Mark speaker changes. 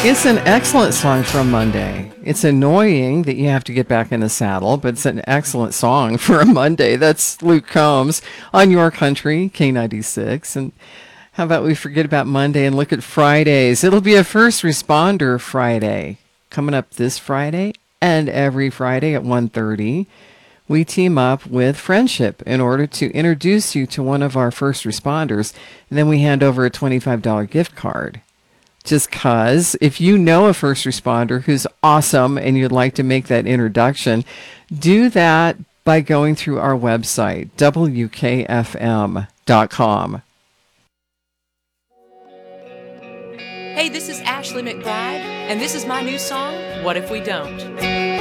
Speaker 1: It's an excellent song from Monday. It's annoying that you have to get back in the saddle, but it's an excellent song for a Monday. That's Luke Combs on Your Country, K96. And how about we forget about Monday and look at Fridays? It'll be a First Responder Friday coming up this Friday and every Friday at 1:30. We team up with Friendship in order to introduce you to one of our first responders, and then we hand over a $25 gift card. Just cause if you know a first responder who's awesome and you'd like to make that introduction, do that by going through our website, wkfm.com.
Speaker 2: Hey, this is Ashley McBride, and this is my new song, What If We Don't?